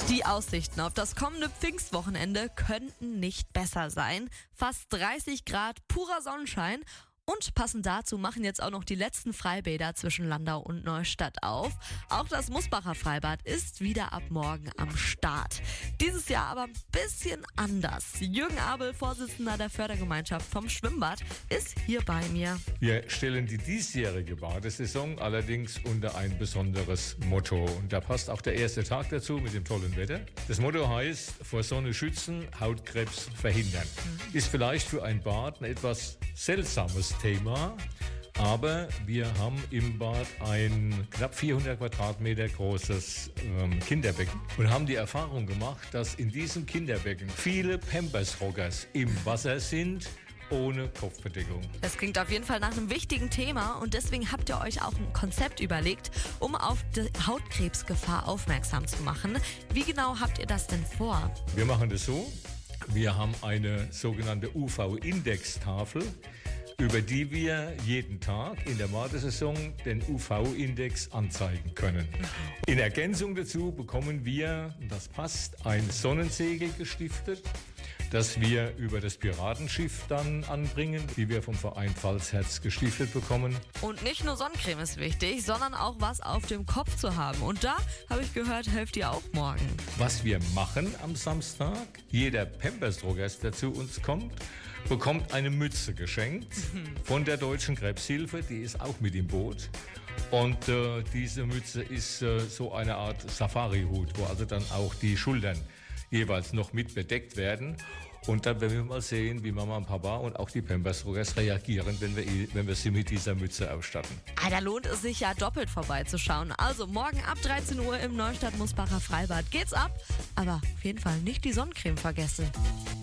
Die Aussichten auf das kommende Pfingstwochenende könnten nicht besser sein. Fast 30 Grad, purer Sonnenschein. Und passend dazu machen jetzt auch noch die letzten Freibäder zwischen Landau und Neustadt auf. Auch das Musbacher Freibad ist wieder ab morgen am Start. Dieses Jahr aber ein bisschen anders. Jürgen Abel, Vorsitzender der Fördergemeinschaft vom Schwimmbad, ist hier bei mir. Wir stellen die diesjährige Badesaison allerdings unter ein besonderes Motto. Und da passt auch der erste Tag dazu mit dem tollen Wetter. Das Motto heißt, vor Sonne schützen, Hautkrebs verhindern. Ist vielleicht für ein Bad ein etwas seltsames Thema, aber wir haben im Bad ein knapp 400 Quadratmeter großes Kinderbecken und haben die Erfahrung gemacht, dass in diesem Kinderbecken viele Pampers-Rockers im Wasser sind, ohne Kopfbedeckung. Das klingt auf jeden Fall nach einem wichtigen Thema und deswegen habt ihr euch auch ein Konzept überlegt, um auf die Hautkrebsgefahr aufmerksam zu machen. Wie genau habt ihr das denn vor? Wir machen das so, wir haben eine sogenannte UV-Index-Tafel, über die wir jeden Tag in der Badesaison den UV-Index anzeigen können. In Ergänzung dazu bekommen wir, das passt, ein Sonnensegel gestiftet, das wir über das Piratenschiff dann anbringen, die wir vom Verein Pfalzherz gestiftet bekommen. Und nicht nur Sonnencreme ist wichtig, sondern auch was auf dem Kopf zu haben. Und da, habe ich gehört, helft ihr auch morgen. Was wir machen am Samstag, jeder Pampers-Rockers, der zu uns kommt, bekommt eine Mütze geschenkt von der Deutschen Krebshilfe, die ist auch mit im Boot. Und diese Mütze ist so eine Art Safari-Hut, wo also dann auch die Schultern jeweils noch mit bedeckt werden. Und dann werden wir mal sehen, wie Mama und Papa und auch die Pampers-Rockers reagieren, wenn wir sie mit dieser Mütze ausstatten. Da lohnt es sich ja doppelt vorbeizuschauen. Also morgen ab 13 Uhr im Neustadt-Musbacher Freibad geht's ab. Aber auf jeden Fall nicht die Sonnencreme vergessen.